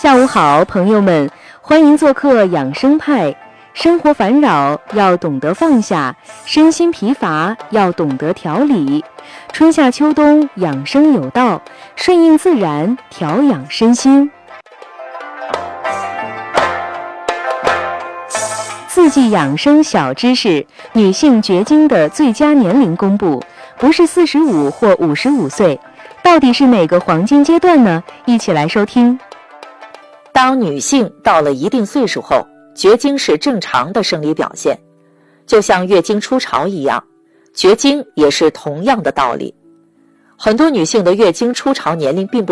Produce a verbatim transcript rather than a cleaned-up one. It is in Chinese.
下午好，朋友们，欢迎做客养生派。生活烦扰要懂得放下，身心疲乏要懂得调理。春夏秋冬养生有道，顺应自然，调养身心。四季养生小知识：女性绝经的最佳年龄公布，不是四十五或五十五岁，到底是哪个黄金阶段呢？一起来收听。 当女性到了一定岁数后，绝经是正常的生理表现，就像月经初潮一样，绝经也是同样的道理。很多女性的月经初潮年龄并不